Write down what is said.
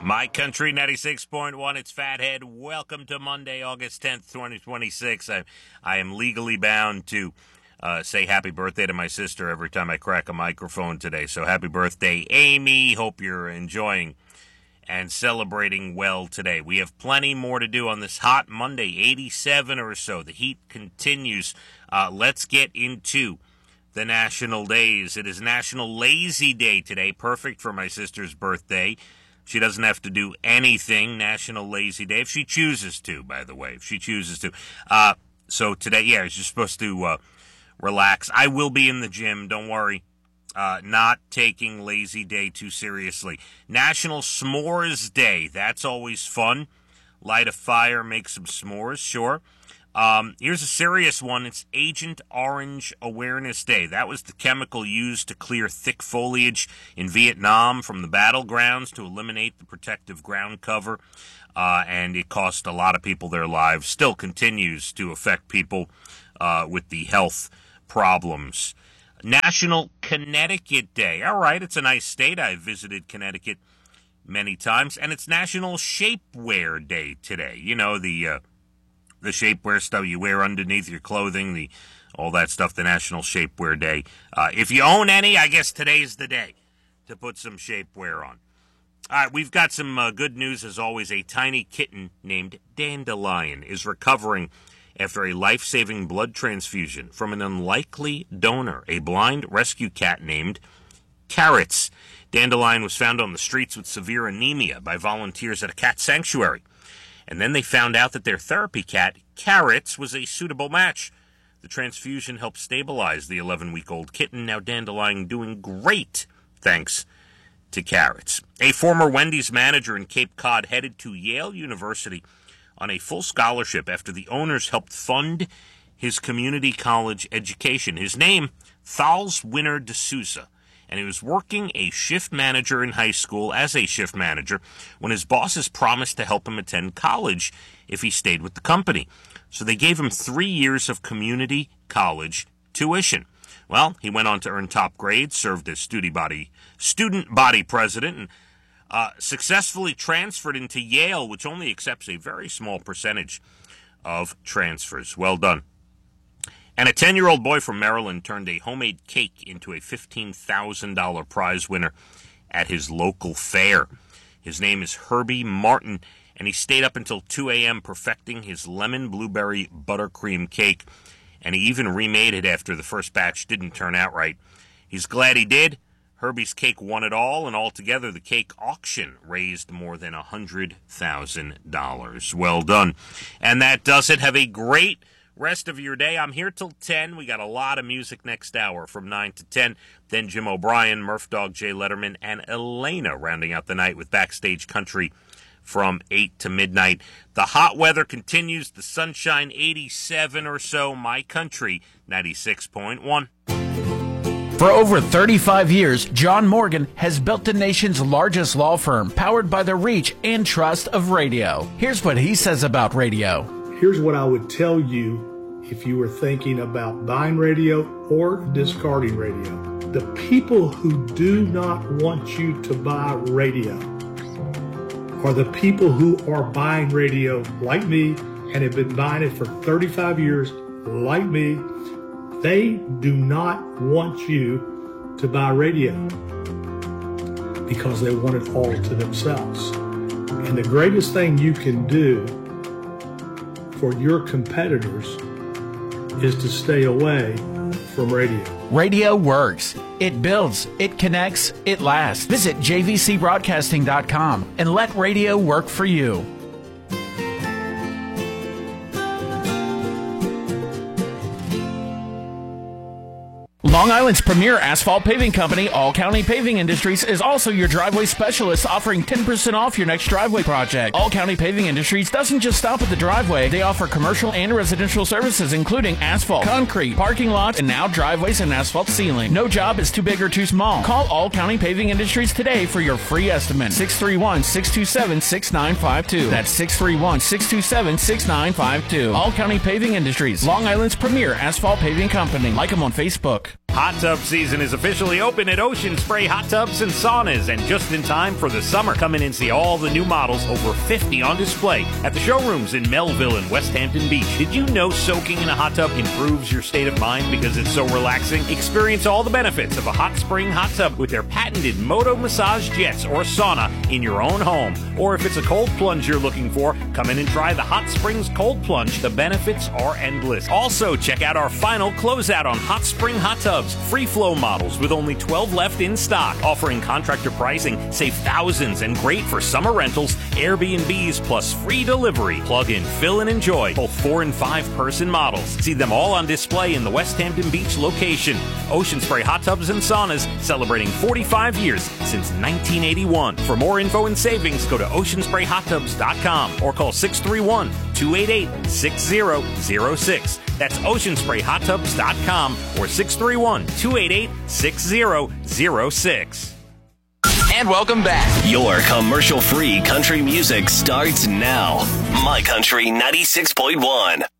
My Country 96.1, it's Fathead. Welcome to Monday, August 10th, 2026. I am legally bound to say happy birthday to my sister every time I crack a microphone today. So happy birthday, Amy. Hope you're enjoying and celebrating well today. We have plenty more to do on this hot Monday, 87 or so. The heat continues. Let's get into the national days. It is National Lazy Day today, perfect for my sister's birthday. She doesn't have to do anything. National Lazy Day, if she chooses to, by the way, if she chooses to. So today, yeah, she's supposed to relax. I will be in the gym, don't worry. Not taking Lazy Day too seriously. National S'mores Day, that's always fun. Light a fire, make some s'mores, sure. Here's a serious one. It's Agent Orange Awareness Day. That was the chemical used to clear thick foliage in Vietnam from the battlegrounds to eliminate the protective ground cover. And it cost a lot of people their lives. Still continues to affect people with the health problems. National Connecticut Day. All right, it's a nice state. I've visited Connecticut many times. And it's National Shapewear Day today. You know, the shapewear stuff you wear underneath your clothing, all that stuff, the National Shapewear Day. If you own any, I guess today's the day to put some shapewear on. All right, we've got some good news as always. A tiny kitten named Dandelion is recovering after a life-saving blood transfusion from an unlikely donor, a blind rescue cat named Carrots. Dandelion was found on the streets with severe anemia by volunteers at a cat sanctuary. And then they found out that their therapy cat, Carrots, was a suitable match. The transfusion helped stabilize the 11-week-old kitten. Now Dandelion doing great, thanks to Carrots. A former Wendy's manager in Cape Cod headed to Yale University on a full scholarship after the owners helped fund his community college education. His name, Thals Winner D'Souza. And he was working a shift manager in high school as a shift manager when his bosses promised to help him attend college if he stayed with the company. So they gave him 3 years of community college tuition. Well, he went on to earn top grades, served as student body president, and successfully transferred into Yale, which only accepts a very small percentage of transfers. Well done. And a 10-year-old boy from Maryland turned a homemade cake into a $15,000 prize winner at his local fair. His name is Herbie Martin, and he stayed up until 2 a.m. perfecting his lemon blueberry buttercream cake, and he even remade it after the first batch didn't turn out right. He's glad he did. Herbie's cake won it all, and altogether the cake auction raised more than $100,000. Well done. And that does it. Have a great rest of your day. I'm here till 10. We got a lot of music next hour from 9 to 10. Then Jim O'Brien, Murph Dog, Jay Letterman, and Elena rounding out the night with Backstage Country from 8 to midnight. The hot weather continues. The sunshine, 87 or so. My Country 96.1. For over 35 years, John Morgan has built the nation's largest law firm, powered by the reach and trust of radio. Here's what he says about radio. Here's what I would tell you if you were thinking about buying radio or discarding radio. The people who do not want you to buy radio are the people who are buying radio like me and have been buying it for 35 years like me. They do not want you to buy radio because they want it all to themselves. And the greatest thing you can do for your competitors is to stay away from radio. Radio works. It builds. It connects. It lasts. Visit jvcbroadcasting.com and let radio work for you. Long Island's premier asphalt paving company, All County Paving Industries, is also your driveway specialist, offering 10% off your next driveway project. All County Paving Industries doesn't just stop at the driveway. They offer commercial and residential services, including asphalt, concrete, parking lots, and now driveways and asphalt sealing. No job is too big or too small. Call All County Paving Industries today for your free estimate. 631-627-6952. That's 631-627-6952. All County Paving Industries, Long Island's premier asphalt paving company. Like them on Facebook. Hot tub season is officially open at Ocean Spray Hot Tubs and Saunas, and just in time for the summer. Come in and see all the new models, over 50 on display, at the showrooms in Melville and West Hampton Beach. Did you know soaking in a hot tub improves your state of mind because it's so relaxing? Experience all the benefits of a hot spring hot tub with their patented Moto Massage Jets or sauna in your own home. Or if it's a cold plunge you're looking for, come in and try the Hot Springs Cold Plunge. The benefits are endless. Also, check out our final closeout on Hot Spring Hot Tubs. Free flow models with only 12 left in stock. Offering contractor pricing, save thousands, and great for summer rentals, Airbnbs, plus free delivery. Plug in, fill, and enjoy both 4 and 5 person models. See them all on display in the West Hampton Beach location. Ocean Spray Hot Tubs and Saunas, celebrating 45 years since 1981. For more info and savings, go to oceansprayhottubs.com or call 631-288-6006. That's oceansprayhottubs.com or 631-288-6006. And welcome back. Your commercial-free country music starts now. My Country 96.1.